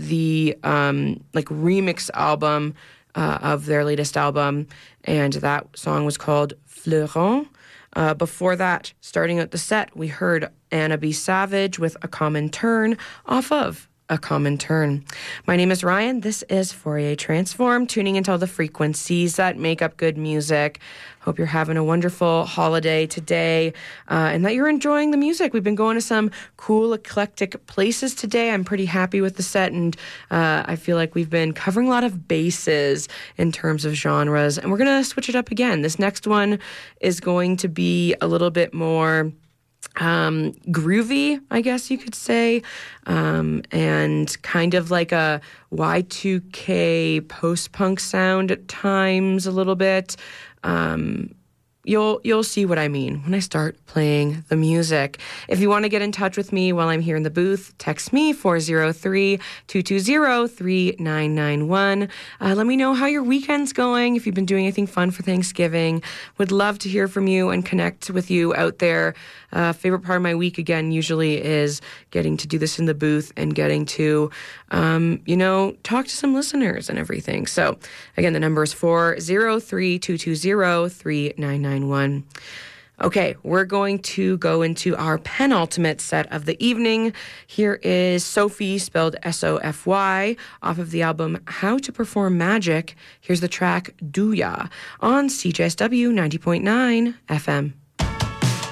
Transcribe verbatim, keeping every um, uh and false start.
the um, like remix album uh, of their latest album, and that song was called Fleurons. Uh, before that, starting out the set, we heard Anna B. Savage with A Common Turn off of A Common Turn. My name is Ryan. This is Fourier Transform, tuning into all the frequencies that make up good music. Hope you're having a wonderful holiday today uh, and that you're enjoying the music. We've been going to some cool, eclectic places today. I'm pretty happy with the set, and uh, I feel like we've been covering a lot of bases in terms of genres, and we're going to switch it up again. This next one is going to be a little bit more um, groovy, I guess you could say, um, and kind of like a Y two K post-punk sound at times a little bit. Um, you'll you'll see what I mean when I start playing the music. If you want to get in touch with me while I'm here in the booth, text me four oh three, two two zero, three nine nine one. Uh, let me know how your weekend's going, if you've been doing anything fun for Thanksgiving. Would love to hear from you and connect with you out there. Uh, favorite part of my week, again, usually is getting to do this in the booth and getting to, um, you know, talk to some listeners and everything. So, again, the number is four oh three, two two zero, three nine nine one. Okay, we're going to go into our penultimate set of the evening. Here is Sophie, spelled S O F Y, off of the album How to Perform Magic. Here's the track Douya on C J S W ninety point nine F M.